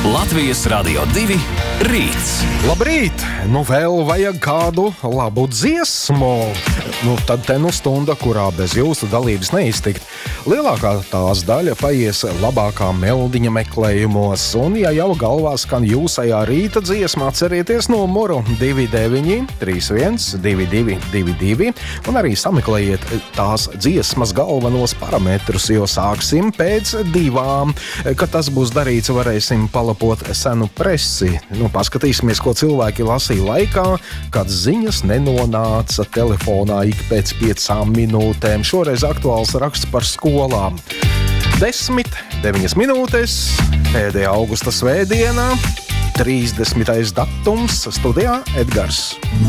Latvijas Radio 2 rīts. Labrīt! Nu vēl vajag kādu labu dziesmu. Tad te stunda, kurā bez jūsu dalības neiztikt. Lielākā tās daļa paies labākā meldiņa meklējumos. Un, ja jau galvā skan jūsējā rīta dziesma, atcerieties numuru 29312222 un arī sameklējiet tās dziesmas galvenos parametrus, jo sāksim pēc 2. Kad tas būs darīts, varēsim palapot senu presi. Paskatīsimies, ko cilvēki lasīja laikā, kad ziņas nenonāca telefonā ik pēc 5 minūtēm. Šoreiz aktuāls raksts par skolām. 10:09 minūtes, pēdējā augusta svētdienā, 30. datums, studijā Edgars.